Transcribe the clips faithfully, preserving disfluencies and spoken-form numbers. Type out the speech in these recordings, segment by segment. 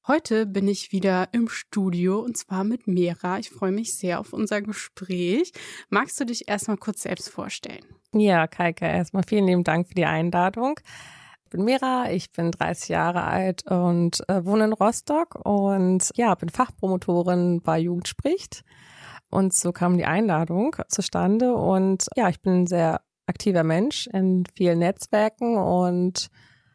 Heute bin ich wieder im Studio und zwar mit Mera. Ich freue mich sehr auf unser Gespräch. Magst du dich erstmal kurz selbst vorstellen? Ja, Kaika, erstmal vielen lieben Dank für die Einladung. Ich bin Mera, ich bin dreißig Jahre alt und äh, wohne in Rostock und ja, bin Fachpromotorin bei Jugend spricht. Und so kam die Einladung zustande und ja, ich bin ein sehr aktiver Mensch in vielen Netzwerken und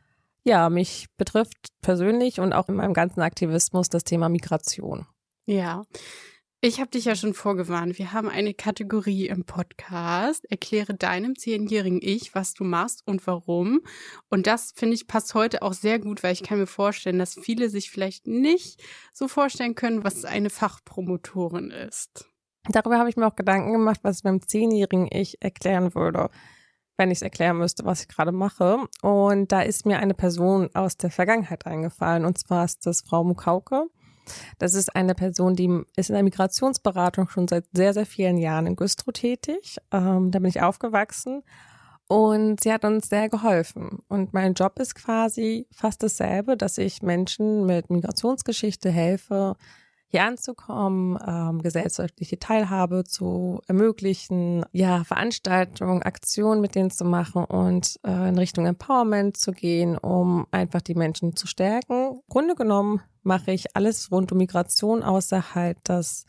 ja, mich betrifft persönlich und auch in meinem ganzen Aktivismus das Thema Migration. Ja, ich habe dich ja schon vorgewarnt. Wir haben eine Kategorie im Podcast. Erkläre deinem zehnjährigen Ich, was du machst und warum. Und das, finde ich, passt heute auch sehr gut, weil ich kann mir vorstellen, dass viele sich vielleicht nicht so vorstellen können, was eine Fachpromotorin ist. Darüber habe ich mir auch Gedanken gemacht, was ich meinem zehnjährigen Ich erklären würde, wenn ich es erklären müsste, was ich gerade mache. Und da ist mir eine Person aus der Vergangenheit eingefallen. Und zwar ist das Frau Mukauke. Das ist eine Person, die ist in der Migrationsberatung schon seit sehr, sehr vielen Jahren in Güstrow tätig. Ähm, da bin ich aufgewachsen. Und sie hat uns sehr geholfen. Und mein Job ist quasi fast dasselbe, dass ich Menschen mit Migrationsgeschichte helfe, hier anzukommen, ähm, gesellschaftliche Teilhabe zu ermöglichen, ja, Veranstaltungen, Aktionen mit denen zu machen und äh, in Richtung Empowerment zu gehen, um einfach die Menschen zu stärken. Im Grunde genommen mache ich alles rund um Migration, außer halt das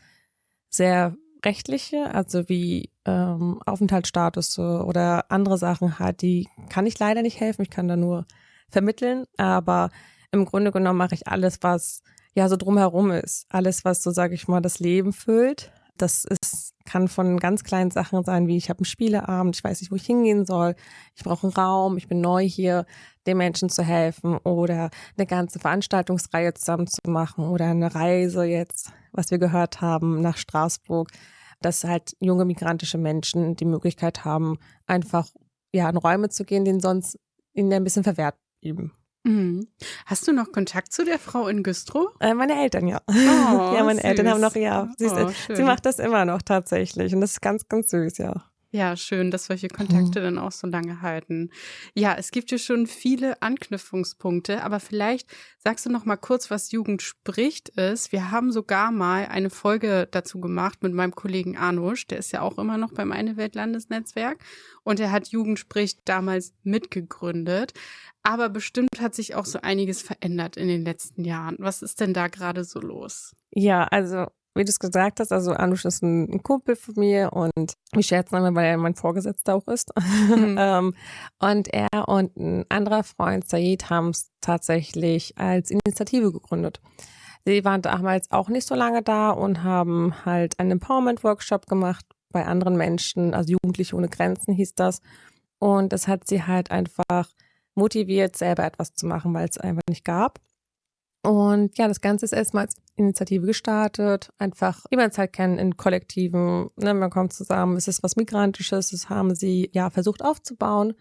sehr rechtliche, also wie ähm, Aufenthaltsstatus oder andere Sachen halt, die kann ich leider nicht helfen, ich kann da nur vermitteln, aber im Grunde genommen mache ich alles, was ja so drumherum ist. Alles, was so, sage ich mal, das Leben füllt. Das ist, kann von ganz kleinen Sachen sein, wie ich habe einen Spieleabend, ich weiß nicht, wo ich hingehen soll, ich brauche einen Raum, ich bin neu hier, den Menschen zu helfen oder eine ganze Veranstaltungsreihe zusammen zu machen oder eine Reise jetzt, was wir gehört haben, nach Straßburg, dass halt junge migrantische Menschen die Möglichkeit haben, einfach ja in Räume zu gehen, denen sonst ihnen ein bisschen verwehrt blieben. Mhm. Hast du noch Kontakt zu der Frau in Güstrow? Äh, meine Eltern, ja. Oh, ja, meine süß. Eltern haben noch, ja, sie, Oh, sie macht das immer noch tatsächlich und das ist ganz, ganz süß, ja. Ja, schön, dass solche Kontakte dann auch so lange halten. Ja, es gibt ja schon viele Anknüpfungspunkte, aber vielleicht sagst du noch mal kurz, was Jugend spricht ist. Wir haben sogar mal eine Folge dazu gemacht mit meinem Kollegen Anusch, der ist ja auch immer noch beim Eine Welt Landesnetzwerk und er hat Jugend spricht damals mitgegründet. Aber bestimmt hat sich auch so einiges verändert in den letzten Jahren. Was ist denn da gerade so los? Ja, also wie du es gesagt hast, also Anusch ist ein, ein Kumpel von mir und wir scherzen immer, weil er mein Vorgesetzter auch ist. Mhm. ähm, und er und ein anderer Freund, Said, haben es tatsächlich als Initiative gegründet. Sie waren damals auch nicht so lange da und haben halt einen Empowerment-Workshop gemacht bei anderen Menschen, also Jugendliche ohne Grenzen hieß das. Und das hat sie halt einfach motiviert, selber etwas zu machen, weil es einfach nicht gab. Und ja, das Ganze ist erstmal als Initiative gestartet, einfach, wie man es halt kennt, in Kollektiven, ne, man kommt zusammen, es ist was Migrantisches, das haben sie ja versucht aufzubauen.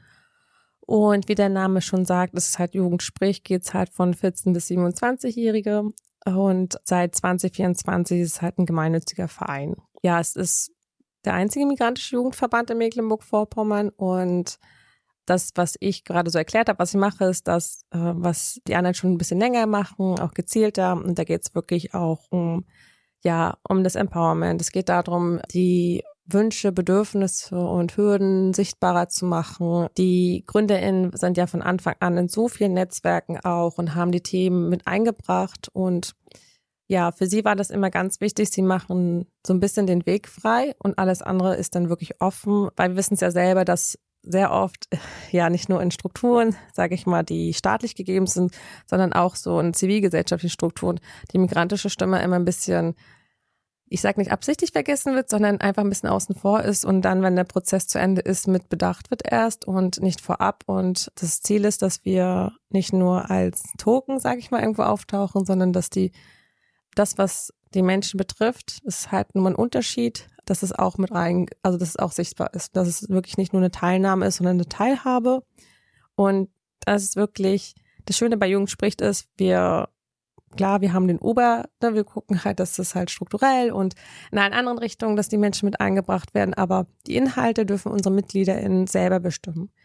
Und wie der Name schon sagt, es ist halt Jugend spricht, geht es halt von vierzehn bis siebenundzwanzig-Jährige und seit zwanzig vierundzwanzig ist es halt ein gemeinnütziger Verein. Ja, es ist der einzige migrantische Jugendverband in Mecklenburg-Vorpommern und das, was ich gerade so erklärt habe, was ich mache, ist das, was die anderen schon ein bisschen länger machen, auch gezielter. Und da geht es wirklich auch um, ja, um das Empowerment. Es geht darum, die Wünsche, Bedürfnisse und Hürden sichtbarer zu machen. Die GründerInnen sind ja von Anfang an in so vielen Netzwerken auch und haben die Themen mit eingebracht. Und ja, für sie war das immer ganz wichtig. Sie machen so ein bisschen den Weg frei und alles andere ist dann wirklich offen, weil wir wissen es ja selber, dass sehr oft, ja, nicht nur in Strukturen, sage ich mal, die staatlich gegeben sind, sondern auch so in zivilgesellschaftlichen Strukturen, die migrantische Stimme immer ein bisschen, ich sage nicht absichtlich vergessen wird, sondern einfach ein bisschen außen vor ist und dann, wenn der Prozess zu Ende ist, mit bedacht wird erst und nicht vorab. Und das Ziel ist, dass wir nicht nur als Token, sage ich mal, irgendwo auftauchen, sondern dass die, das, was die Menschen betrifft, ist halt nur ein Unterschied, dass es auch mit rein, also dass es auch sichtbar ist, dass es wirklich nicht nur eine Teilnahme ist, sondern eine Teilhabe. Und das ist wirklich, das Schöne bei Jugend spricht ist, wir, klar, wir haben den Ober, ne, wir gucken halt, dass das halt strukturell und in allen anderen Richtungen, dass die Menschen mit eingebracht werden, aber die Inhalte dürfen unsere MitgliederInnen selber bestimmen.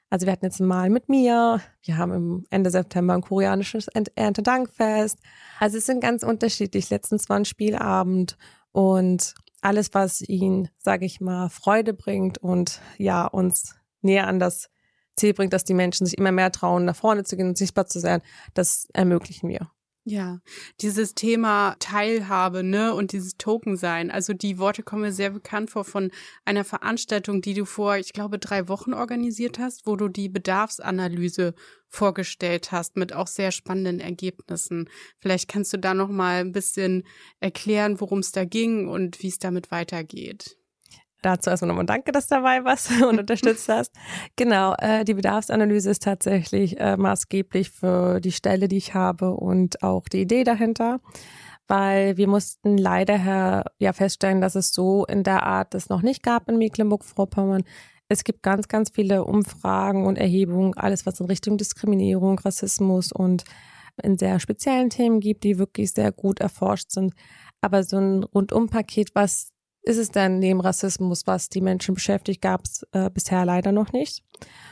Also wir hatten jetzt mal mit mir, wir haben im Ende September ein koreanisches Erntedankfest. Also es sind ganz unterschiedlich. Letztens war ein Spielabend und alles, was ihnen, sage ich mal, Freude bringt und ja, uns näher an das Ziel bringt, dass die Menschen sich immer mehr trauen, nach vorne zu gehen und sichtbar zu sein, das ermöglichen wir. Ja, dieses Thema Teilhabe, ne, und dieses Token sein. Also die Worte kommen mir sehr bekannt vor von einer Veranstaltung, die du vor, ich glaube, drei Wochen organisiert hast, wo du die Bedarfsanalyse vorgestellt hast mit auch sehr spannenden Ergebnissen. Vielleicht kannst du da noch mal ein bisschen erklären, worum es da ging und wie es damit weitergeht. Dazu erstmal nochmal danke, dass du dabei warst und unterstützt hast. Genau, äh, die Bedarfsanalyse ist tatsächlich äh, maßgeblich für die Stelle, die ich habe und auch die Idee dahinter, weil wir mussten leider her, ja feststellen, dass es so in der Art es noch nicht gab in Mecklenburg-Vorpommern. Es gibt ganz, ganz viele Umfragen und Erhebungen, alles was in Richtung Diskriminierung, Rassismus und in sehr speziellen Themen gibt, die wirklich sehr gut erforscht sind. Aber so ein Rundumpaket, was ist es denn neben Rassismus, was die Menschen beschäftigt, gab es äh, bisher leider noch nicht.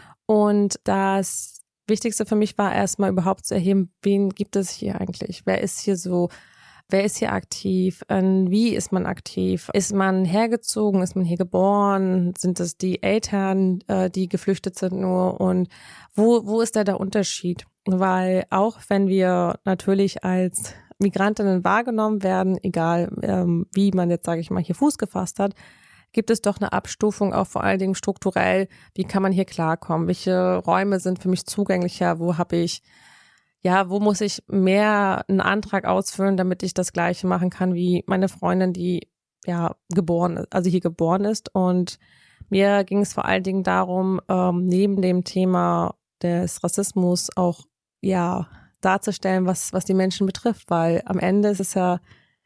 Und das Wichtigste für mich war erstmal überhaupt zu erheben, wen gibt es hier eigentlich? Wer ist hier so, wer ist hier aktiv? Ähm, wie ist man aktiv? Ist man hergezogen? Ist man hier geboren? Sind es die Eltern, äh, die geflüchtet sind nur? Und wo, wo ist da der Unterschied? Weil auch wenn wir natürlich als Migrantinnen wahrgenommen werden, egal ähm, wie man jetzt, sage ich mal, hier Fuß gefasst hat, gibt es doch eine Abstufung, auch vor allen Dingen strukturell. Wie kann man hier klarkommen? Welche Räume sind für mich zugänglicher? Wo habe ich, ja, wo muss ich mehr einen Antrag ausfüllen, damit ich das Gleiche machen kann wie meine Freundin, die ja geboren ist, also hier geboren ist. Und mir ging es vor allen Dingen darum, ähm, neben dem Thema des Rassismus auch, ja, darzustellen, was, was die Menschen betrifft, weil am Ende ist es ja,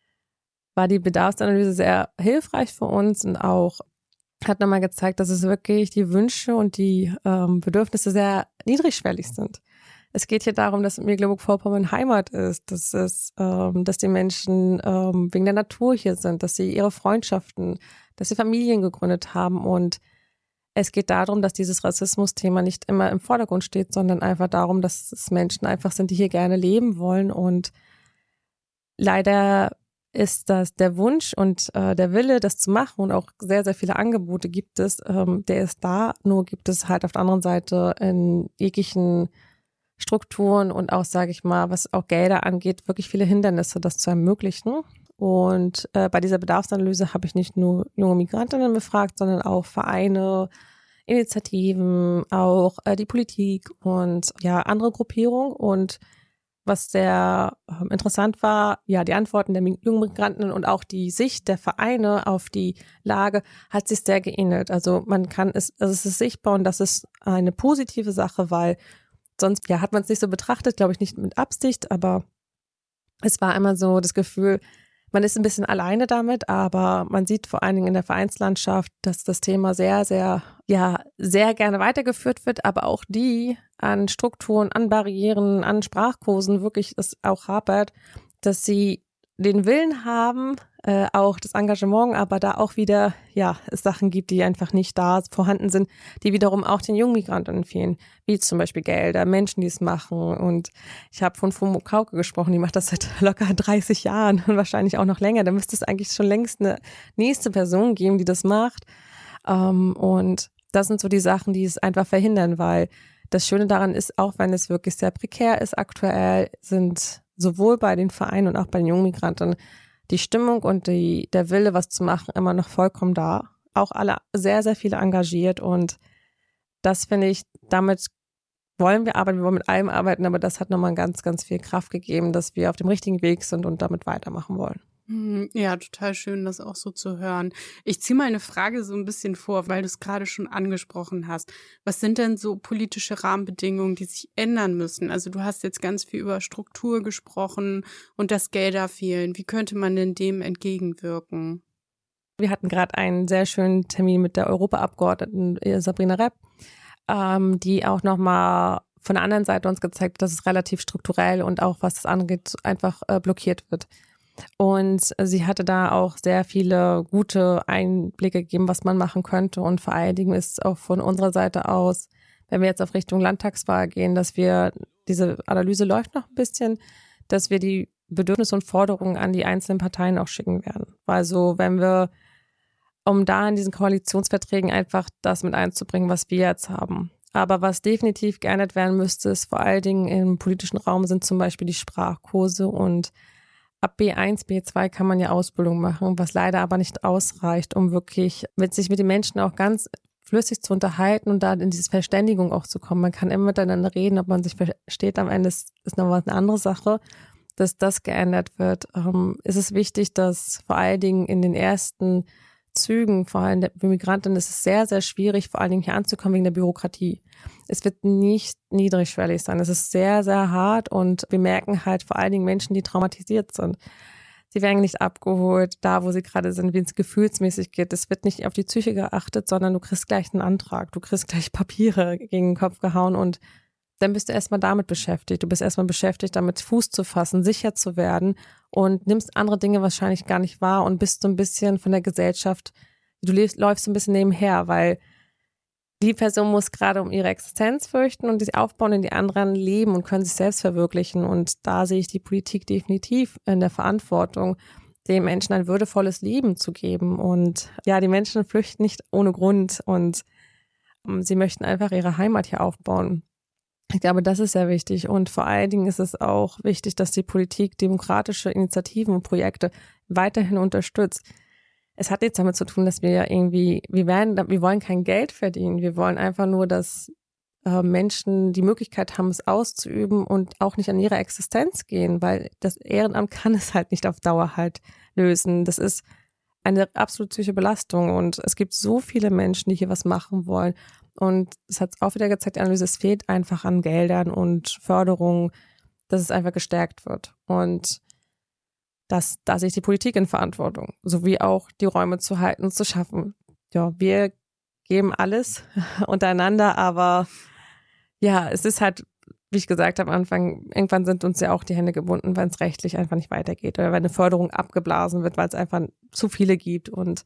war die Bedarfsanalyse sehr hilfreich für uns und auch hat nochmal gezeigt, dass es wirklich die Wünsche und die ähm, Bedürfnisse sehr niedrigschwellig sind. Es geht hier darum, dass Mecklenburg-Vorpommern Heimat ist, dass es, ähm, dass die Menschen ähm, wegen der Natur hier sind, dass sie ihre Freundschaften, dass sie Familien gegründet haben und es geht darum, dass dieses Rassismus-Thema nicht immer im Vordergrund steht, sondern einfach darum, dass es Menschen einfach sind, die hier gerne leben wollen. Und leider ist das der Wunsch und äh, der Wille, das zu machen und auch sehr, sehr viele Angebote gibt es, ähm, der ist da, nur gibt es halt auf der anderen Seite in jeglichen Strukturen und auch, sage ich mal, was auch Gelder angeht, wirklich viele Hindernisse, das zu ermöglichen. Und äh, bei dieser Bedarfsanalyse habe ich nicht nur junge Migrantinnen befragt, sondern auch Vereine, Initiativen, auch äh, die Politik und ja andere Gruppierungen. Und was sehr äh, interessant war, ja die Antworten der jungen Migrantinnen und auch die Sicht der Vereine auf die Lage hat sich sehr geähnelt. Also man kann es, also es ist sichtbar und das ist eine positive Sache, weil sonst ja hat man es nicht so betrachtet, glaube ich nicht mit Absicht, aber es war immer so das Gefühl, man ist ein bisschen alleine damit, aber man sieht vor allen Dingen in der Vereinslandschaft, dass das Thema sehr, sehr, ja, sehr gerne weitergeführt wird, aber auch die an Strukturen, an Barrieren, an Sprachkursen wirklich es auch hapert, dass sie den Willen haben, äh, auch das Engagement, aber da auch wieder, ja, es Sachen gibt, die einfach nicht da vorhanden sind, die wiederum auch den jungen Migranten fehlen, wie zum Beispiel Gelder, Menschen, die es machen. Und ich habe von Fumo Kauke gesprochen, die macht das seit locker dreißig Jahren und wahrscheinlich auch noch länger. Da müsste es eigentlich schon längst eine nächste Person geben, die das macht. Ähm, und das sind so die Sachen, die es einfach verhindern, weil das Schöne daran ist, auch wenn es wirklich sehr prekär ist aktuell, sind sowohl bei den Vereinen und auch bei den jungen Migranten die Stimmung und die, der Wille, was zu machen, immer noch vollkommen da. Auch alle sehr, sehr viele engagiert und das finde ich, damit wollen wir arbeiten, wir wollen mit allem arbeiten, aber das hat nochmal ganz, ganz viel Kraft gegeben, dass wir auf dem richtigen Weg sind und damit weitermachen wollen. Ja, total schön, das auch so zu hören. Ich ziehe mal eine Frage so ein bisschen vor, weil du es gerade schon angesprochen hast. Was sind denn so politische Rahmenbedingungen, die sich ändern müssen? Also du hast jetzt ganz viel über Struktur gesprochen und dass Gelder fehlen. Wie könnte man denn dem entgegenwirken? Wir hatten gerade einen sehr schönen Termin mit der Europaabgeordneten Sabrina Repp, ähm, die auch nochmal von der anderen Seite uns gezeigt hat, dass es relativ strukturell und auch was das angeht, einfach äh, blockiert wird. Und sie hatte da auch sehr viele gute Einblicke gegeben, was man machen könnte. Und vor allen Dingen ist auch von unserer Seite aus, wenn wir jetzt auf Richtung Landtagswahl gehen, dass wir, diese Analyse läuft noch ein bisschen, dass wir die Bedürfnisse und Forderungen an die einzelnen Parteien auch schicken werden. Also wenn wir, um da in diesen Koalitionsverträgen einfach das mit einzubringen, was wir jetzt haben. Aber was definitiv geändert werden müsste, ist vor allen Dingen im politischen Raum sind zum Beispiel die Sprachkurse, und ab B eins, B zwei kann man ja Ausbildung machen, was leider aber nicht ausreicht, um wirklich mit sich mit den Menschen auch ganz flüssig zu unterhalten und da in diese Verständigung auch zu kommen. Man kann immer miteinander reden, ob man sich versteht, am Ende ist, ist noch was eine andere Sache, dass das geändert wird. Ähm, ist es wichtig, dass vor allen Dingen in den ersten Zügen, vor allem für Migranten, ist es sehr, sehr schwierig, vor allen Dingen hier anzukommen wegen der Bürokratie. Es wird nicht niedrigschwellig sein. Es ist sehr, sehr hart, und wir merken halt vor allen Dingen Menschen, die traumatisiert sind. Sie werden nicht abgeholt, da wo sie gerade sind, wie es gefühlsmäßig geht. Es wird nicht auf die Psyche geachtet, sondern du kriegst gleich einen Antrag, du kriegst gleich Papiere gegen den Kopf gehauen, und dann bist du erstmal damit beschäftigt. Du bist erstmal beschäftigt, damit Fuß zu fassen, sicher zu werden, und nimmst andere Dinge wahrscheinlich gar nicht wahr und bist so ein bisschen von der Gesellschaft, du lebst, läufst so ein bisschen nebenher, weil die Person muss gerade um ihre Existenz fürchten und die aufbauen, und die anderen leben und können sich selbst verwirklichen. Und da sehe ich die Politik definitiv in der Verantwortung, den Menschen ein würdevolles Leben zu geben. Und ja, die Menschen flüchten nicht ohne Grund, und um, sie möchten einfach ihre Heimat hier aufbauen. Ich glaube, das ist sehr wichtig, und vor allen Dingen ist es auch wichtig, dass die Politik demokratische Initiativen und Projekte weiterhin unterstützt. Es hat nichts damit zu tun, dass wir irgendwie, wir werden, wir wollen kein Geld verdienen, wir wollen einfach nur, dass äh, Menschen die Möglichkeit haben, es auszuüben und auch nicht an ihre Existenz gehen, weil das Ehrenamt kann es halt nicht auf Dauer halt lösen. Das ist eine absolute psychische Belastung, und es gibt so viele Menschen, die hier was machen wollen. Und es hat auch wieder gezeigt, die Analyse, es fehlt einfach an Geldern und Förderung, dass es einfach gestärkt wird. Und das, da sehe ich die Politik in Verantwortung, sowie auch die Räume zu halten und zu schaffen. Ja, wir geben alles untereinander, aber ja, es ist halt, wie ich gesagt habe am Anfang, irgendwann sind uns ja auch die Hände gebunden, wenn es rechtlich einfach nicht weitergeht oder wenn eine Förderung abgeblasen wird, weil es einfach zu viele gibt. Und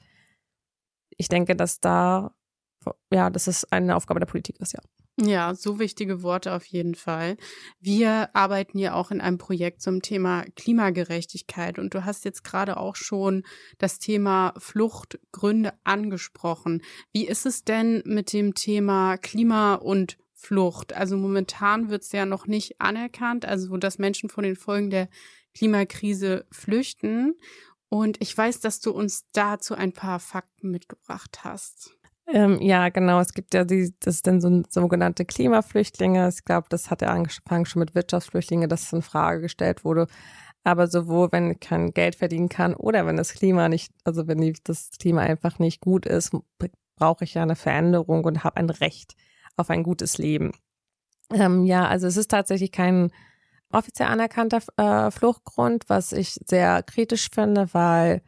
ich denke, dass da ja, dass es eine Aufgabe der Politik ist, ja. Ja, so wichtige Worte auf jeden Fall. Wir arbeiten ja auch in einem Projekt zum Thema Klimagerechtigkeit, und du hast jetzt gerade auch schon das Thema Fluchtgründe angesprochen. Wie ist es denn mit dem Thema Klima und Flucht? Also momentan wird es ja noch nicht anerkannt, also dass Menschen vor den Folgen der Klimakrise flüchten. Und ich weiß, dass du uns dazu ein paar Fakten mitgebracht hast. Ähm, ja, genau. Es gibt ja die, das sind so sogenannte Klimaflüchtlinge. Ich glaube, das hat ja angefangen schon mit Wirtschaftsflüchtlingen, dass es in Frage gestellt wurde. Aber sowohl, wenn ich kein Geld verdienen kann oder wenn das Klima nicht, also wenn die, das Klima einfach nicht gut ist, brauche ich ja eine Veränderung und habe ein Recht auf ein gutes Leben. Ähm, ja, also es ist tatsächlich kein offiziell anerkannter äh, Fluchtgrund, was ich sehr kritisch finde, weil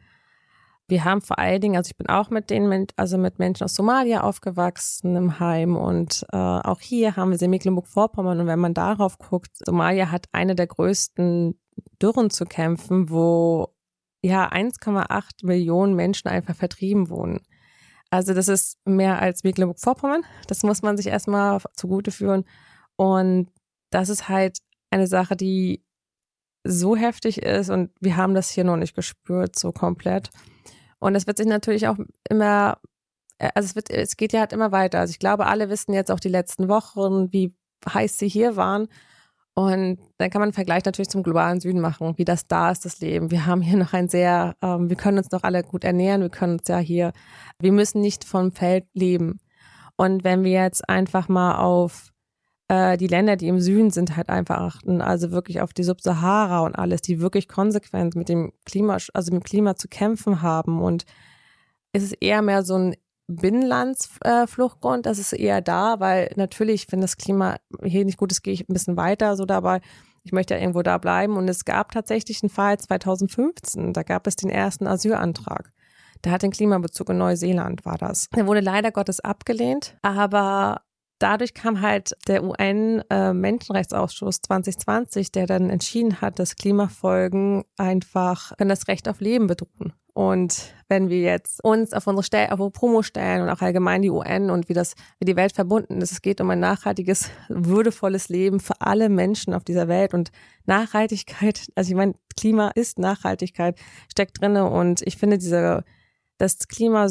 wir haben vor allen Dingen, also ich bin auch mit den, also mit Menschen aus Somalia aufgewachsen im Heim, und äh, auch hier haben wir sie in Mecklenburg-Vorpommern, und wenn man darauf guckt, Somalia hat eine der größten Dürren zu kämpfen, wo ja eins Komma acht Millionen Menschen einfach vertrieben wohnen. Also das ist mehr als Mecklenburg-Vorpommern, das muss man sich erstmal zugute führen, und das ist halt eine Sache, die so heftig ist, und wir haben das hier noch nicht gespürt, so komplett. Und es wird sich natürlich auch immer, also es wird, es geht ja halt immer weiter. Also ich glaube, alle wissen jetzt auch die letzten Wochen, wie heiß sie hier waren. Und dann kann man einen Vergleich natürlich zum globalen Süden machen, wie das da ist, das Leben. Wir haben hier noch ein sehr, ähm, wir können uns noch alle gut ernähren, wir können uns ja hier, wir müssen nicht vom Feld leben. Und wenn wir jetzt einfach mal auf äh, die Länder, die im Süden sind, halt einfach achten, also wirklich auf die Subsahara und alles, die wirklich konsequent mit dem Klima, also mit dem Klima zu kämpfen haben. Und es ist eher mehr so ein Binnenlandsfluchtgrund, das ist eher da, weil natürlich, wenn das Klima hier nicht gut ist, gehe ich ein bisschen weiter so dabei. Ich möchte ja irgendwo da bleiben. Und es gab tatsächlich einen Fall zweitausendfünfzehn, da gab es den ersten Asylantrag. Der hat den Klimabezug in Neuseeland, war das. Der wurde leider Gottes abgelehnt, aber dadurch kam halt der U N-Menschenrechtsausschuss zwanzig zwanzig, der dann entschieden hat, dass Klimafolgen einfach können das Recht auf Leben bedrohen. Und wenn wir jetzt uns auf unsere, Stell auf unsere Promo stellen und auch allgemein die U N und wie das, wie die Welt verbunden ist, es geht um ein nachhaltiges, würdevolles Leben für alle Menschen auf dieser Welt. Und Nachhaltigkeit, also ich meine, Klima ist Nachhaltigkeit, steckt drinne. Und ich finde, diese, das Klima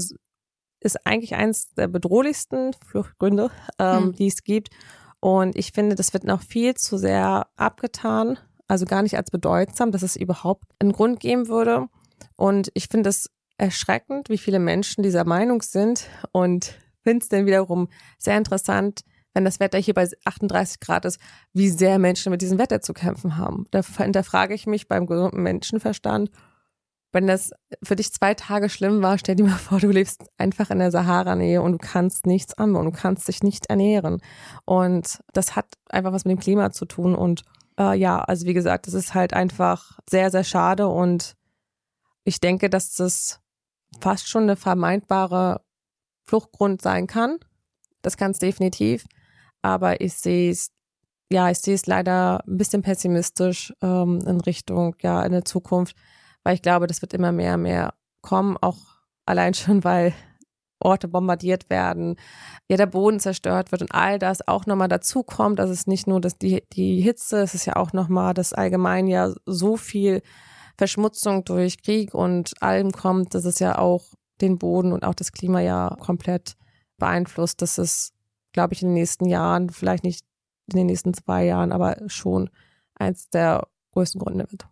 ist eigentlich eines der bedrohlichsten Fluchtgründe, ähm, hm. die es gibt. Und ich finde, das wird noch viel zu sehr abgetan, also gar nicht als bedeutsam, dass es überhaupt einen Grund geben würde. Und ich finde es erschreckend, wie viele Menschen dieser Meinung sind und finde es dann wiederum sehr interessant, wenn das Wetter hier bei achtunddreißig Grad ist, wie sehr Menschen mit diesem Wetter zu kämpfen haben. Da hinterfrage ich mich beim gesunden Menschenverstand, wenn das für dich zwei Tage schlimm war, stell dir mal vor, du lebst einfach in der Sahara-Nähe und du kannst nichts anbauen, du kannst dich nicht ernähren. Und das hat einfach was mit dem Klima zu tun. Und äh, ja, also wie gesagt, das ist halt einfach sehr, sehr schade. Und ich denke, dass das fast schon eine vermeidbare Fluchtgrund sein kann. Das kann es definitiv. Aber ich sehe es, ja, ich sehe es leider ein bisschen pessimistisch ähm, in Richtung, ja, in der Zukunft. Weil ich glaube, das wird immer mehr und mehr kommen, auch allein schon, weil Orte bombardiert werden, ja, der Boden zerstört wird und all das auch nochmal dazu kommt. Also es ist nicht nur das, die, die Hitze, es ist ja auch nochmal, dass allgemein ja so viel Verschmutzung durch Krieg und allem kommt, dass es ja auch den Boden und auch das Klima ja komplett beeinflusst. Das ist, glaube ich, in den nächsten Jahren, vielleicht nicht in den nächsten zwei Jahren, aber schon eins der größten Gründe wird.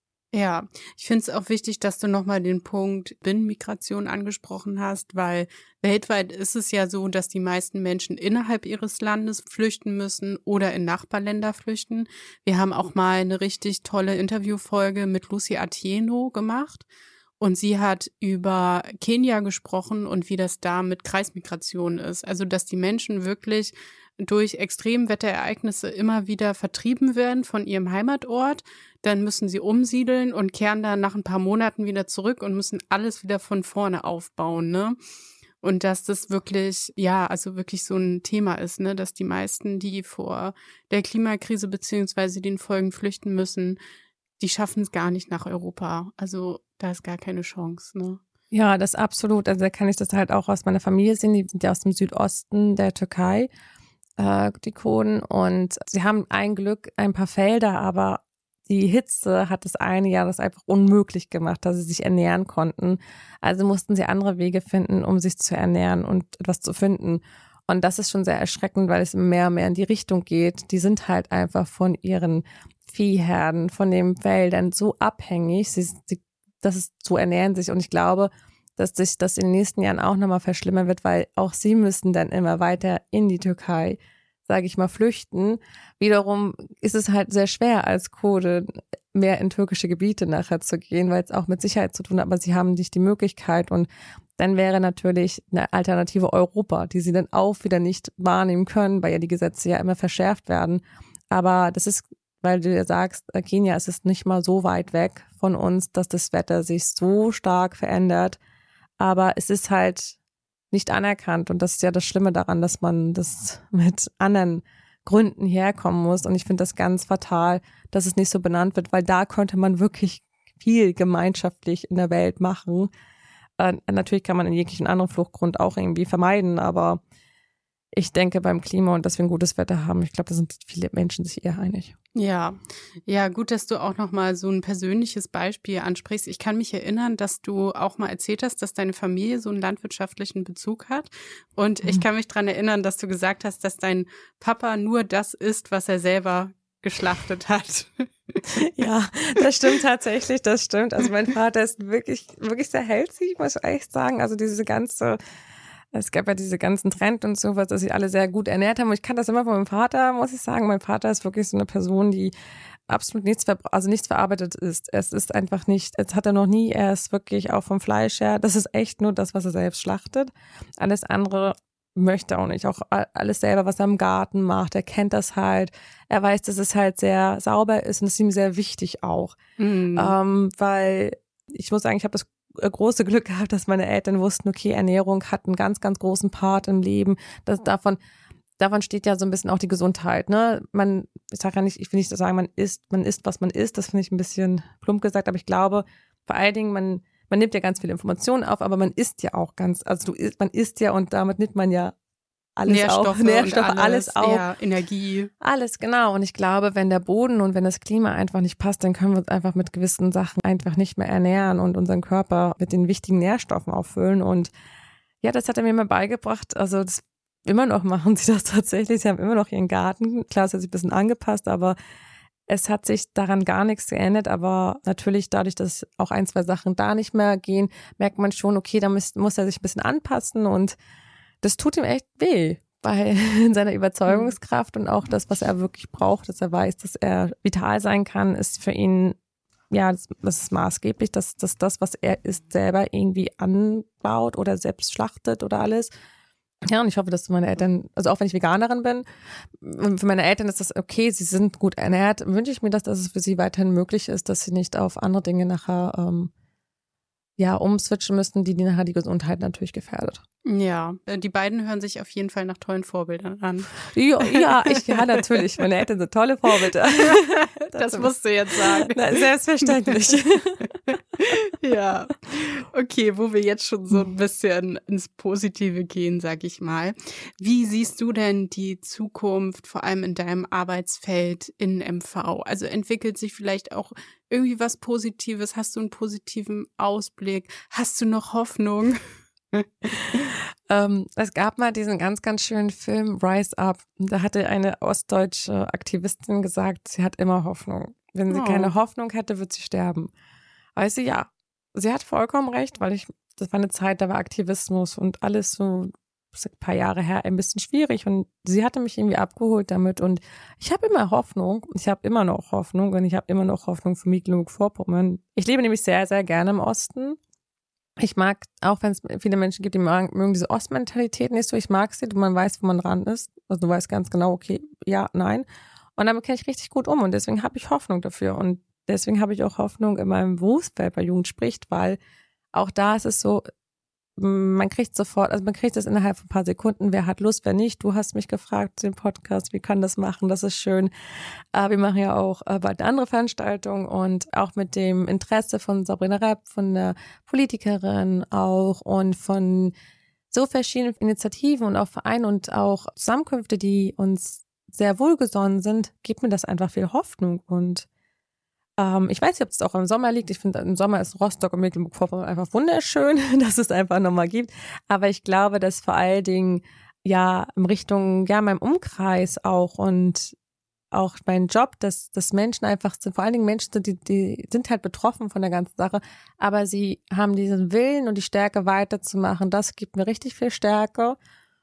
Ja, ich finde es auch wichtig, dass du nochmal den Punkt Binnenmigration angesprochen hast, weil weltweit ist es ja so, dass die meisten Menschen innerhalb ihres Landes flüchten müssen oder in Nachbarländer flüchten. Wir haben auch mal eine richtig tolle Interviewfolge mit Lucy Atieno gemacht und sie hat über Kenia gesprochen und wie das da mit Kreismigration ist. Also, dass die Menschen wirklich durch Extremwetterereignisse immer wieder vertrieben werden von ihrem Heimatort. Dann müssen sie umsiedeln und kehren dann nach ein paar Monaten wieder zurück und müssen alles wieder von vorne aufbauen, ne? Und dass das wirklich, ja, also wirklich so ein Thema ist, ne, dass die meisten, die vor der Klimakrise beziehungsweise den Folgen flüchten müssen, die schaffen es gar nicht nach Europa. Also da ist gar keine Chance, ne? Ja, das absolut. Also da kann ich das halt auch aus meiner Familie sehen. Die sind ja aus dem Südosten der Türkei, äh, die Kurden. Und sie haben ein Glück, ein paar Felder, aber die Hitze hat das eine Jahr das einfach unmöglich gemacht, dass sie sich ernähren konnten. Also mussten sie andere Wege finden, um sich zu ernähren und etwas zu finden. Und das ist schon sehr erschreckend, weil es mehr und mehr in die Richtung geht. Die sind halt einfach von ihren Viehherden, von den Wäldern so abhängig. Sie, sie, das ist, so ernähren sich. Und ich glaube, dass sich das in den nächsten Jahren auch nochmal verschlimmern wird, weil auch sie müssen dann immer weiter in die Türkei, sage ich mal, flüchten. Wiederum ist es halt sehr schwer als Kurde mehr in türkische Gebiete nachher zu gehen, weil es auch mit Sicherheit zu tun hat, aber sie haben nicht die Möglichkeit und dann wäre natürlich eine Alternative Europa, die sie dann auch wieder nicht wahrnehmen können, weil ja die Gesetze ja immer verschärft werden. Aber das ist, weil du ja sagst, Kenia ist es nicht mal so weit weg von uns, dass das Wetter sich so stark verändert. Aber es ist halt nicht anerkannt und das ist ja das Schlimme daran, dass man das mit anderen Gründen herkommen muss und ich finde das ganz fatal, dass es nicht so benannt wird, weil da könnte man wirklich viel gemeinschaftlich in der Welt machen. Äh, natürlich kann man in jeglichen anderen Fluchtgrund auch irgendwie vermeiden, aber ich denke beim Klima und dass wir ein gutes Wetter haben, ich glaube, da sind viele Menschen sich eher einig. Ja, ja, gut, dass du auch nochmal so ein persönliches Beispiel ansprichst. Ich kann mich erinnern, dass du auch mal erzählt hast, dass deine Familie so einen landwirtschaftlichen Bezug hat. Und mhm. ich kann mich dran erinnern, dass du gesagt hast, dass dein Papa nur das isst, was er selber geschlachtet hat. Ja, das stimmt tatsächlich, das stimmt. Also mein Vater ist wirklich, wirklich sehr healthy, muss ich echt sagen. Also diese ganze Es gab ja diese ganzen Trends und sowas, dass sich alle sehr gut ernährt haben. Und ich kann das immer von meinem Vater, muss ich sagen. Mein Vater ist wirklich so eine Person, die absolut nichts, ver- also nichts verarbeitet ist. Es ist einfach nicht, es hat er noch nie, er ist wirklich auch vom Fleisch her. Das ist echt nur das, was er selbst schlachtet. Alles andere möchte er auch nicht. Auch alles selber, was er im Garten macht. Er kennt das halt. Er weiß, dass es halt sehr sauber ist und das ist ihm sehr wichtig auch. Mhm. Ähm, weil ich muss sagen, ich habe das große Glück gehabt, dass meine Eltern wussten, okay, Ernährung hat einen ganz, ganz großen Part im Leben. Das, davon, davon steht ja so ein bisschen auch die Gesundheit, ne? Man, ich sage ja nicht, ich will nicht sagen, man isst, man isst, was man isst. Das finde ich ein bisschen plump gesagt, aber ich glaube, vor allen Dingen, man, man nimmt ja ganz viele Informationen auf, aber man isst ja auch ganz, also du isst, man isst ja und damit nimmt man ja alles Nährstoffe auf, Nährstoffe, alles, alles auf. Ja, Energie. Alles, genau. Und ich glaube, wenn der Boden und wenn das Klima einfach nicht passt, dann können wir uns einfach mit gewissen Sachen einfach nicht mehr ernähren und unseren Körper mit den wichtigen Nährstoffen auffüllen. Und ja, das hat er mir mal beigebracht. Also das, immer noch machen sie das tatsächlich. Sie haben immer noch ihren Garten. Klar, es hat sich ein bisschen angepasst, aber es hat sich daran gar nichts geändert. Aber natürlich dadurch, dass auch ein, zwei Sachen da nicht mehr gehen, merkt man schon, okay, da muss, muss er sich ein bisschen anpassen und das tut ihm echt weh, weil in seiner Überzeugungskraft und auch das, was er wirklich braucht, dass er weiß, dass er vital sein kann, ist für ihn, ja, das, das ist maßgeblich, dass, dass das, was er isst, selber irgendwie anbaut oder selbst schlachtet oder alles. Ja, und ich hoffe, dass meine Eltern, also auch wenn ich Veganerin bin, für meine Eltern ist das okay, sie sind gut ernährt, wünsche ich mir, dass, dass es für sie weiterhin möglich ist, dass sie nicht auf andere Dinge nachher ähm, ja, umswitchen müssten, die, die nachher die Gesundheit natürlich gefährdet. Ja, die beiden hören sich auf jeden Fall nach tollen Vorbildern an. Ja, ja, ich, ja natürlich. Meine Eltern sind tolle Vorbilder. Das musst du jetzt sagen. Na, selbstverständlich. Ja, okay, wo wir jetzt schon so ein bisschen ins Positive gehen, sag ich mal. Wie siehst du denn die Zukunft, vor allem in deinem Arbeitsfeld in M V? Also entwickelt sich vielleicht auch irgendwie was Positives? Hast du einen positiven Ausblick? Hast du noch Hoffnung? ähm, es gab mal diesen ganz, ganz schönen Film Rise Up. Da hatte eine ostdeutsche Aktivistin gesagt, sie hat immer Hoffnung. Wenn sie Oh. keine Hoffnung hätte, wird sie sterben. Also ja, sie hat vollkommen recht, weil ich, das war eine Zeit, da war Aktivismus und alles so ein paar Jahre her ein bisschen schwierig und sie hatte mich irgendwie abgeholt damit und ich habe immer Hoffnung, ich habe immer noch Hoffnung und ich habe immer noch Hoffnung für Mecklenburg-Vorpommern. Ich lebe nämlich sehr, sehr gerne im Osten. Ich mag, auch wenn es viele Menschen gibt, die mögen, mögen diese Ostmentalität nicht so, ich mag sie, man weiß, wo man dran ist, also du weißt ganz genau, okay, ja, nein und damit kenne ich richtig gut um und deswegen habe ich Hoffnung dafür und deswegen habe ich auch Hoffnung in meinem Berufsfeld bei Jugend spricht, weil auch da ist es so, man kriegt sofort, also man kriegt das innerhalb von ein paar Sekunden, wer hat Lust, wer nicht. Du hast mich gefragt, den Podcast, wie kann das machen, das ist schön. Äh, wir machen ja auch äh, bald eine andere Veranstaltung und auch mit dem Interesse von Sabrina Repp, von der Politikerin auch und von so verschiedenen Initiativen und auch Vereinen und auch Zusammenkünfte, die uns sehr wohlgesonnen sind, gibt mir das einfach viel Hoffnung und Ähm, ich weiß nicht, ob es auch im Sommer liegt. Ich finde, im Sommer ist Rostock und Mecklenburg-Vorpommern einfach wunderschön, dass es einfach nochmal gibt. Aber ich glaube, dass vor allen Dingen ja in Richtung, ja, meinem Umkreis auch und auch mein Job, dass, dass Menschen einfach sind, vor allen Dingen Menschen sind, die, die sind halt betroffen von der ganzen Sache, aber sie haben diesen Willen und die Stärke weiterzumachen. Das gibt mir richtig viel Stärke.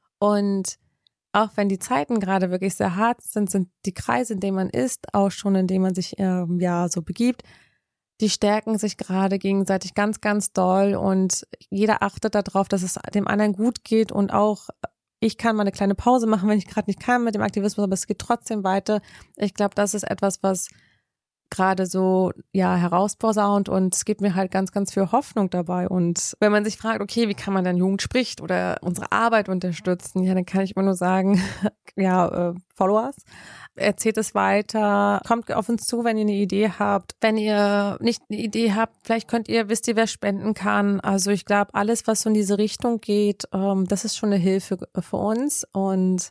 Und auch wenn die Zeiten gerade wirklich sehr hart sind, sind die Kreise, in denen man ist, auch schon, in denen man sich ähm, ja so begibt, die stärken sich gerade gegenseitig ganz, ganz doll und jeder achtet darauf, dass es dem anderen gut geht und auch ich kann mal eine kleine Pause machen, wenn ich gerade nicht kann mit dem Aktivismus, aber es geht trotzdem weiter. Ich glaube, das ist etwas, was gerade so, ja, herausposaunt und es gibt mir halt ganz, ganz viel Hoffnung dabei. Und wenn man sich fragt, okay, wie kann man dann Jugend spricht oder unsere Arbeit unterstützen, ja, dann kann ich immer nur sagen, ja, äh, Followers, erzählt es weiter, kommt auf uns zu, wenn ihr eine Idee habt. Wenn ihr nicht eine Idee habt, vielleicht könnt ihr, wisst ihr, wer spenden kann. Also ich glaube, alles, was so in diese Richtung geht, ähm, das ist schon eine Hilfe für uns und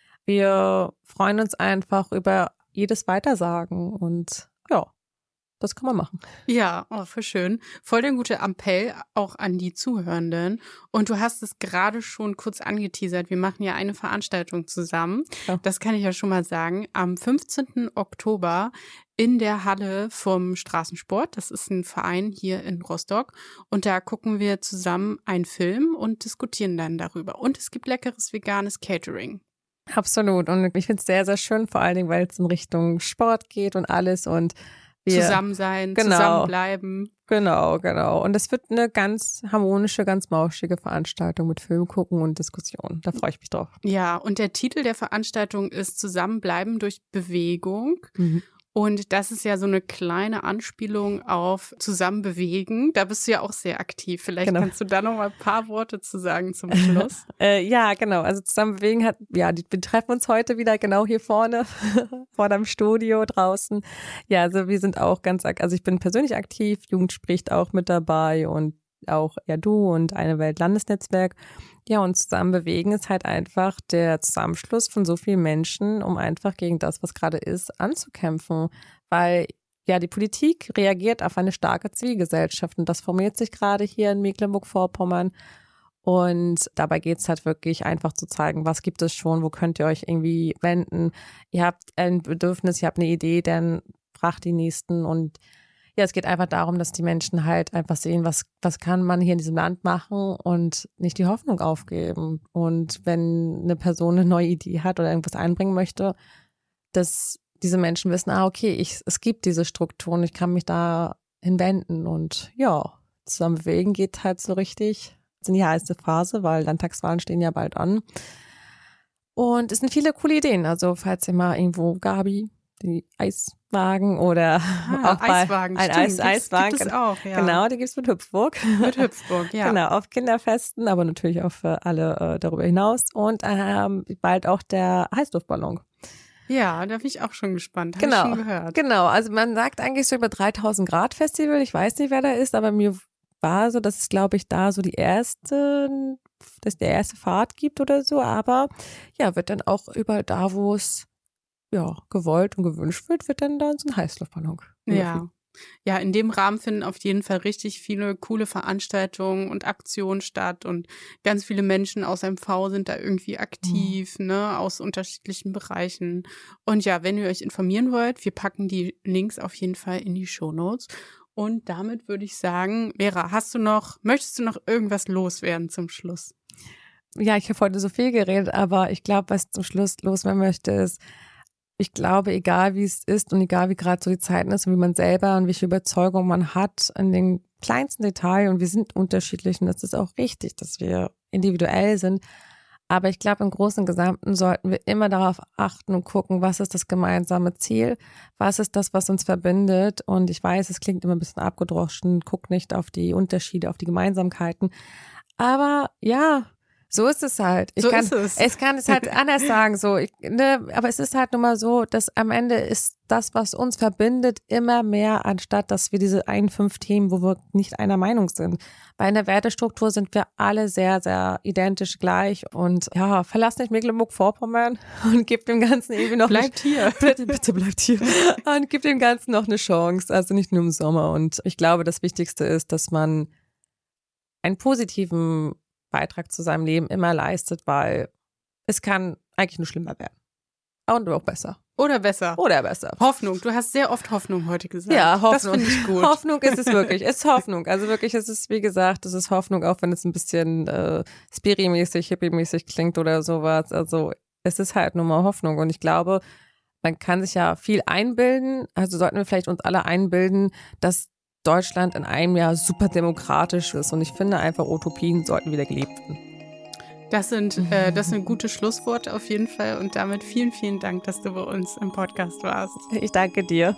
wir freuen uns einfach über jedes Weitersagen und ja, das kann man machen. Ja, oh, voll schön. Voll der gute Appell auch an die Zuhörenden. Und du hast es gerade schon kurz angeteasert. Wir machen ja eine Veranstaltung zusammen. Ja. Das kann ich ja schon mal sagen. Am fünfzehnten Oktober in der Halle vom Straßensport. Das ist ein Verein hier in Rostock. Und da gucken wir zusammen einen Film und diskutieren dann darüber. Und es gibt leckeres veganes Catering. Absolut. Und ich finde es sehr, sehr schön, vor allen Dingen, weil es in Richtung Sport geht und alles und wir zusammen sein, genau, zusammenbleiben. Genau, genau. Und es wird eine ganz harmonische, ganz mauschige Veranstaltung mit Film gucken und Diskussion. Da freue ich mich drauf. Ja, und der Titel der Veranstaltung ist Zusammenbleiben durch Bewegung. Mhm. Und das ist ja so eine kleine Anspielung auf Zusammenbewegen. Da bist du ja auch sehr aktiv. Vielleicht genau. kannst du da noch mal ein paar Worte zu sagen zum Schluss. äh, ja, genau. Also Zusammenbewegen hat, ja, die, wir treffen uns heute wieder genau hier vorne, vor deinem Studio draußen. Ja, also wir sind auch ganz, also ich bin persönlich aktiv, Jugend spricht auch mit dabei und auch ja du und Eine Welt Landesnetzwerk. Ja, und zusammen bewegen ist halt einfach der Zusammenschluss von so vielen Menschen, um einfach gegen das, was gerade ist, anzukämpfen. Weil ja, die Politik reagiert auf eine starke Zivilgesellschaft und das formiert sich gerade hier in Mecklenburg-Vorpommern. Und dabei geht es halt wirklich einfach zu zeigen, was gibt es schon, wo könnt ihr euch irgendwie wenden. Ihr habt ein Bedürfnis, ihr habt eine Idee, dann fragt die Nächsten. Und ja, es geht einfach darum, dass die Menschen halt einfach sehen, was, was kann man hier in diesem Land machen und nicht die Hoffnung aufgeben. Und wenn eine Person eine neue Idee hat oder irgendwas einbringen möchte, dass diese Menschen wissen, ah, okay, ich, es gibt diese Strukturen, ich kann mich da hinwenden. Und ja, zusammen bewegen geht halt so richtig in die heiße Phase, weil Landtagswahlen stehen ja bald an. Und es sind viele coole Ideen. Also falls ihr mal irgendwo Gabi, die Eiswagen oder ah, auch bei Eiswagen, ein stimmt, Eis, Eiswagen. Gibt es auch, ja. Genau, die gibt es mit Hüpfburg. Mit Hüpfburg, ja. Genau, auf Kinderfesten, aber natürlich auch für alle äh, darüber hinaus. Und ähm, bald auch der Heißluftballon. Ja, da bin ich auch schon gespannt. Hab genau, ich schon gehört. Genau, also man sagt eigentlich so über dreitausend Grad Festival. Ich weiß nicht, wer da ist, aber mir war so, dass es, glaube ich, da so die erste, dass der erste Fahrt gibt oder so, aber ja, wird dann auch überall da, wo es ja gewollt und gewünscht wird, wird dann da so ein Heißluftballon. Ja. Ja, in dem Rahmen finden auf jeden Fall richtig viele coole Veranstaltungen und Aktionen statt und ganz viele Menschen aus M V sind da irgendwie aktiv, mhm. ne, aus unterschiedlichen Bereichen. Und ja, wenn ihr euch informieren wollt, wir packen die Links auf jeden Fall in die Shownotes. Und damit würde ich sagen, Vera, hast du noch, möchtest du noch irgendwas loswerden zum Schluss? Ja, ich habe heute so viel geredet, aber ich glaube, was zum Schluss loswerden möchte, ist, ich glaube, egal wie es ist und egal wie gerade so die Zeiten ist und wie man selber und welche Überzeugung man hat in den kleinsten Detail und wir sind unterschiedlich und das ist auch richtig, dass wir individuell sind. Aber ich glaube, im Großen und Gesamten sollten wir immer darauf achten und gucken, was ist das gemeinsame Ziel, was ist das, was uns verbindet. Und ich weiß, es klingt immer ein bisschen abgedroschen, guck nicht auf die Unterschiede, auf die Gemeinsamkeiten. Aber ja, so ist es halt. Ich so kann, ist es. Ich kann es halt anders sagen. So, ich, ne, aber es ist halt nun mal so, dass am Ende ist das, was uns verbindet, immer mehr, anstatt dass wir diese ein, fünf Themen, wo wir nicht einer Meinung sind. Bei einer Wertestruktur sind wir alle sehr, sehr identisch gleich. Und ja, verlasst nicht Mecklenburg-Vorpommern und gebt dem Ganzen irgendwie noch Bleibt eine, hier. Bitte, bitte bleibt hier. Und gebt dem Ganzen noch eine Chance. Also nicht nur im Sommer. Und ich glaube, das Wichtigste ist, dass man einen positiven Beitrag zu seinem Leben immer leistet, weil es kann eigentlich nur schlimmer werden. Und auch besser. Oder besser. Oder besser. Hoffnung. Du hast sehr oft Hoffnung heute gesagt. Ja, Hoffnung. Das finde ich gut. Hoffnung ist es wirklich. Es ist Hoffnung. Also wirklich, es ist, wie gesagt, es ist Hoffnung, auch wenn es ein bisschen äh, Spiri-mäßig, Hippie-mäßig klingt oder sowas. Also es ist halt nur mal Hoffnung. Und ich glaube, man kann sich ja viel einbilden. Also sollten wir vielleicht uns alle einbilden, dass Deutschland in einem Jahr super demokratisch ist. Und ich finde einfach, Utopien sollten wieder gelebt werden. Das sind, äh, das sind gute Schlussworte auf jeden Fall. Und damit vielen, vielen Dank, dass du bei uns im Podcast warst. Ich danke dir.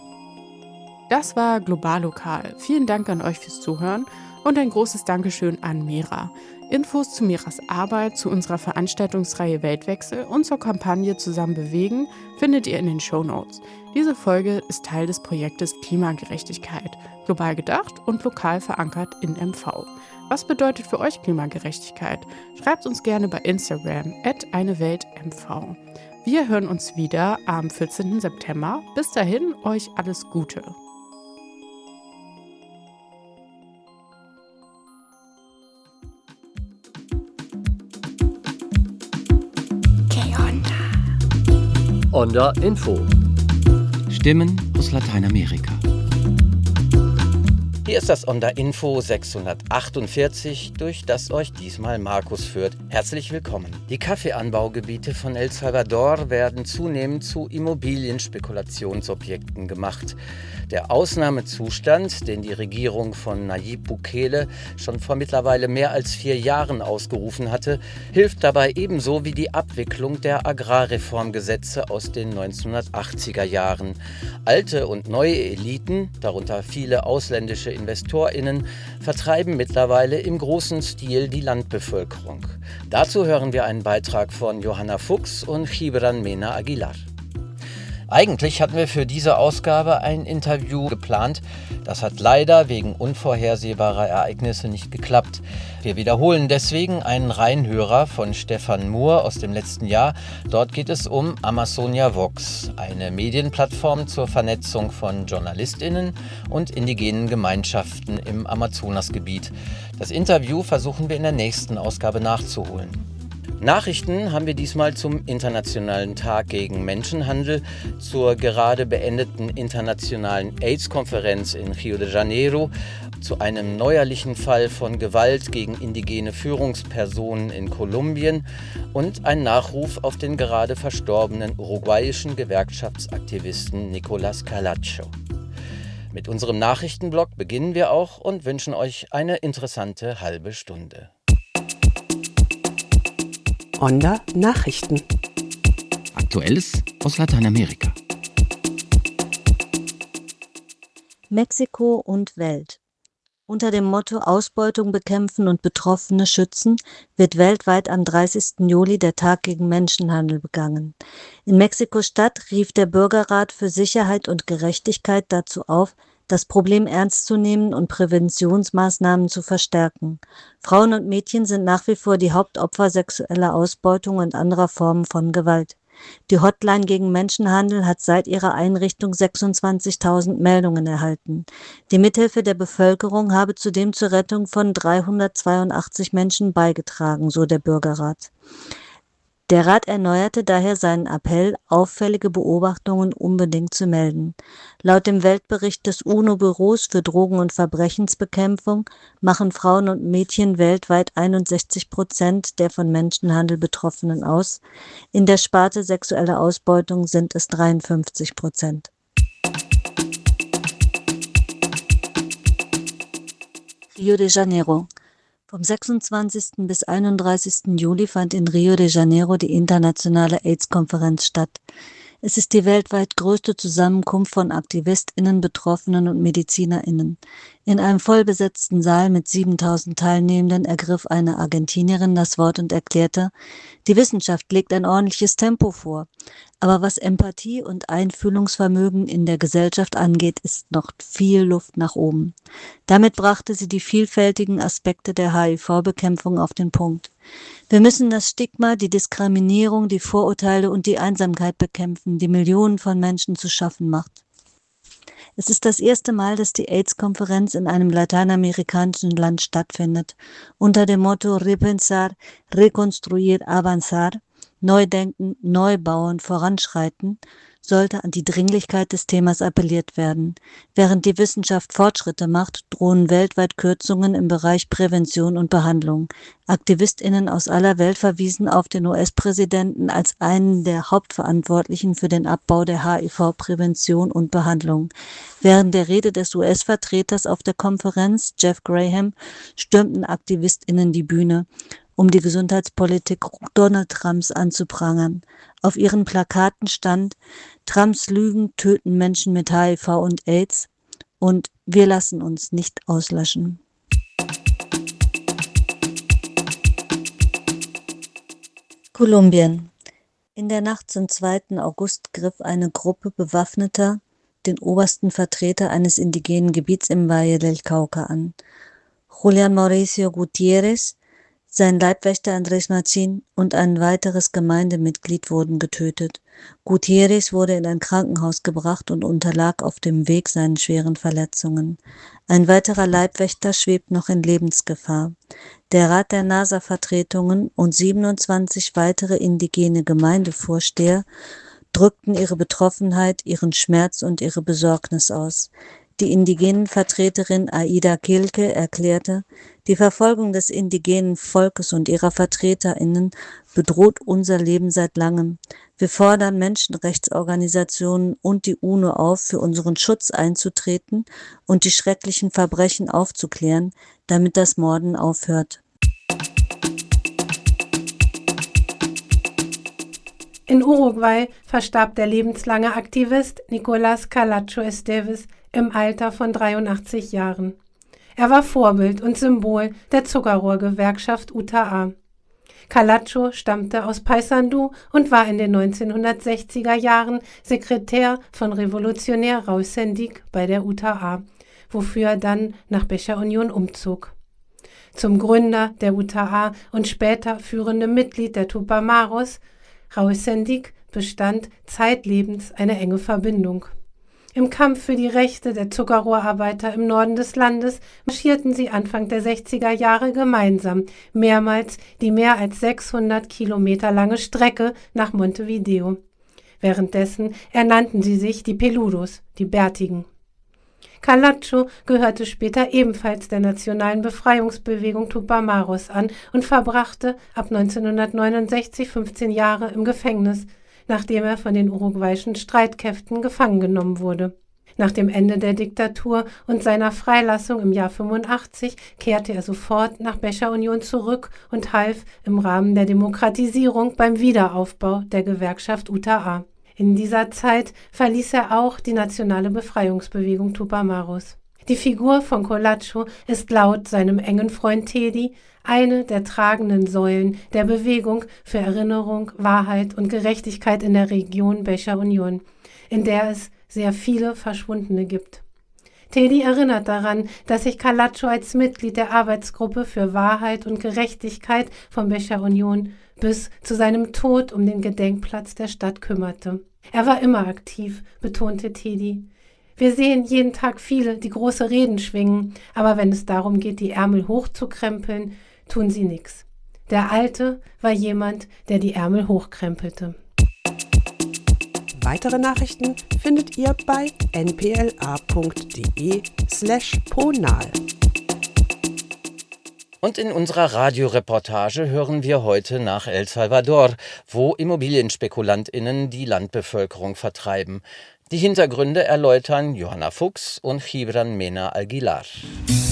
Das war Global Lokal. Vielen Dank an euch fürs Zuhören und ein großes Dankeschön an Mera. Infos zu Meras Arbeit, zu unserer Veranstaltungsreihe Weltwechsel und zur Kampagne Zusammen bewegen findet ihr in den Shownotes. Diese Folge ist Teil des Projektes Klimagerechtigkeit, global gedacht und lokal verankert in M V. Was bedeutet für euch Klimagerechtigkeit? Schreibt uns gerne bei Instagram at eine Welt M V. Wir hören uns wieder am vierzehnten September. Bis dahin, euch alles Gute. Onda Info. Stimmen aus Lateinamerika. Hier ist das Onda Info sechshundertachtundvierzig, durch das euch diesmal Markus führt. Herzlich willkommen. Die Kaffeeanbaugebiete von El Salvador werden zunehmend zu Immobilienspekulationsobjekten gemacht. Der Ausnahmezustand, den die Regierung von Nayib Bukele schon vor mittlerweile mehr als vier Jahren ausgerufen hatte, hilft dabei ebenso wie die Abwicklung der Agrarreformgesetze aus den neunzehnhundertachtziger Jahren. Alte und neue Eliten, darunter viele ausländische InvestorInnen, vertreiben mittlerweile im großen Stil die Landbevölkerung. Dazu hören wir einen Beitrag von Johanna Fuchs und Gibran Mena Aguilar. Eigentlich hatten wir für diese Ausgabe ein Interview geplant. Das hat leider wegen unvorhersehbarer Ereignisse nicht geklappt. Wir wiederholen deswegen einen Reinhörer von Stefan Mohr aus dem letzten Jahr. Dort geht es um Amazonia Vox, eine Medienplattform zur Vernetzung von JournalistInnen und indigenen Gemeinschaften im Amazonasgebiet. Das Interview versuchen wir in der nächsten Ausgabe nachzuholen. Nachrichten haben wir diesmal zum Internationalen Tag gegen Menschenhandel, zur gerade beendeten internationalen AIDS-Konferenz in Rio de Janeiro, zu einem neuerlichen Fall von Gewalt gegen indigene Führungspersonen in Kolumbien und ein Nachruf auf den gerade verstorbenen uruguayischen Gewerkschaftsaktivisten Nicolás Calacho. Mit unserem Nachrichtenblog beginnen wir auch und wünschen euch eine interessante halbe Stunde. Onda Nachrichten. Aktuelles aus Lateinamerika. Mexiko und Welt. Unter dem Motto Ausbeutung bekämpfen und Betroffene schützen wird weltweit am dreißigsten Juli der Tag gegen Menschenhandel begangen. In Mexiko-Stadt rief der Bürgerrat für Sicherheit und Gerechtigkeit dazu auf, das Problem ernst zu nehmen und Präventionsmaßnahmen zu verstärken. Frauen und Mädchen sind nach wie vor die Hauptopfer sexueller Ausbeutung und anderer Formen von Gewalt. Die Hotline gegen Menschenhandel hat seit ihrer Einrichtung sechsundzwanzigtausend Meldungen erhalten. Die Mithilfe der Bevölkerung habe zudem zur Rettung von dreihundertzweiundachtzig Menschen beigetragen, so der Bürgerrat. Der Rat erneuerte daher seinen Appell, auffällige Beobachtungen unbedingt zu melden. Laut dem Weltbericht des UNO-Büros für Drogen- und Verbrechensbekämpfung machen Frauen und Mädchen weltweit einundsechzig Prozent der von Menschenhandel Betroffenen aus. In der Sparte sexuelle Ausbeutung sind es dreiundfünfzig Prozent. Rio de Janeiro. Vom sechsundzwanzigsten bis einunddreißigsten Juli fand in Rio de Janeiro die internationale AIDS-Konferenz statt. Es ist die weltweit größte Zusammenkunft von AktivistInnen, Betroffenen und MedizinerInnen. In einem vollbesetzten Saal mit siebentausend Teilnehmenden ergriff eine Argentinierin das Wort und erklärte, die Wissenschaft legt ein ordentliches Tempo vor. Aber was Empathie und Einfühlungsvermögen in der Gesellschaft angeht, ist noch viel Luft nach oben. Damit brachte sie die vielfältigen Aspekte der H I V-Bekämpfung auf den Punkt. Wir müssen das Stigma, die Diskriminierung, die Vorurteile und die Einsamkeit bekämpfen, die Millionen von Menschen zu schaffen macht. Es ist das erste Mal, dass die AIDS-Konferenz in einem lateinamerikanischen Land stattfindet. Unter dem Motto Repensar, Reconstruir, Avanzar, Neudenken, Neubauen, Voranschreiten, sollte an die Dringlichkeit des Themas appelliert werden. Während die Wissenschaft Fortschritte macht, drohen weltweit Kürzungen im Bereich Prävention und Behandlung. AktivistInnen aus aller Welt verwiesen auf den U S-Präsidenten als einen der Hauptverantwortlichen für den Abbau der H I V-Prävention und Behandlung. Während der Rede des U S-Vertreters auf der Konferenz, Jeff Graham, stürmten AktivistInnen die Bühne, um die Gesundheitspolitik Donald Trumps anzuprangern. Auf ihren Plakaten stand, Trumps Lügen töten Menschen mit H I V und AIDS und wir lassen uns nicht auslöschen. Kolumbien. In der Nacht zum zweiten August griff eine Gruppe Bewaffneter den obersten Vertreter eines indigenen Gebiets im Valle del Cauca an. Julian Mauricio Gutiérrez, sein Leibwächter Andrés Machin und ein weiteres Gemeindemitglied wurden getötet. Gutiérrez wurde in ein Krankenhaus gebracht und unterlag auf dem Weg seinen schweren Verletzungen. Ein weiterer Leibwächter schwebt noch in Lebensgefahr. Der Rat der NASA-Vertretungen und siebenundzwanzig weitere indigene Gemeindevorsteher drückten ihre Betroffenheit, ihren Schmerz und ihre Besorgnis aus. Die indigenen Vertreterin Aida Kilke erklärte, die Verfolgung des indigenen Volkes und ihrer VertreterInnen bedroht unser Leben seit langem. Wir fordern Menschenrechtsorganisationen und die UNO auf, für unseren Schutz einzutreten und die schrecklichen Verbrechen aufzuklären, damit das Morden aufhört. In Uruguay verstarb der lebenslange Aktivist Nicolás Calacho Esteves im Alter von dreiundachtzig Jahren. Er war Vorbild und Symbol der Zuckerrohrgewerkschaft U T A. Calacho stammte aus Paysandú und war in den neunzehnhundertsechziger Jahren Sekretär von Revolutionär Raúl Sendic bei der U T A, wofür er dann nach Becher Unión umzog. Zum Gründer der U T A und später führendem Mitglied der Tupamaros, Raúl Sendic, bestand zeitlebens eine enge Verbindung. Im Kampf für die Rechte der Zuckerrohrarbeiter im Norden des Landes marschierten sie Anfang der sechziger Jahre gemeinsam mehrmals die mehr als sechshundert Kilometer lange Strecke nach Montevideo. Währenddessen ernannten sie sich die Peludos, die Bärtigen. Calacho gehörte später ebenfalls der nationalen Befreiungsbewegung Tupamaros an und verbrachte ab neunzehnhundertneunundsechzig fünfzehn Jahre im Gefängnis, nachdem er von den uruguayischen Streitkräften gefangen genommen wurde. Nach dem Ende der Diktatur und seiner Freilassung im Jahr fünfundachtzig kehrte er sofort nach Becher Unión zurück und half im Rahmen der Demokratisierung beim Wiederaufbau der Gewerkschaft U T A. In dieser Zeit verließ er auch die nationale Befreiungsbewegung Tupamaros. Die Figur von Colacho ist laut seinem engen Freund Tedi eine der tragenden Säulen der Bewegung für Erinnerung, Wahrheit und Gerechtigkeit in der Region Becher Unión, in der es sehr viele Verschwundene gibt. Tedi erinnert daran, dass sich Calacho als Mitglied der Arbeitsgruppe für Wahrheit und Gerechtigkeit von Becher Unión bis zu seinem Tod um den Gedenkplatz der Stadt kümmerte. Er war immer aktiv, betonte Tedi. Wir sehen jeden Tag viele, die große Reden schwingen, aber wenn es darum geht, die Ärmel hochzukrempeln, tun sie nichts. Der Alte war jemand, der die Ärmel hochkrempelte. Weitere Nachrichten findet ihr bei n p l a punkt d e slash ponal. Und in unserer Radioreportage hören wir heute nach El Salvador, wo ImmobilienspekulantInnen die Landbevölkerung vertreiben. Die Hintergründe erläutern Johanna Fuchs und Gibran Mena Aguilar.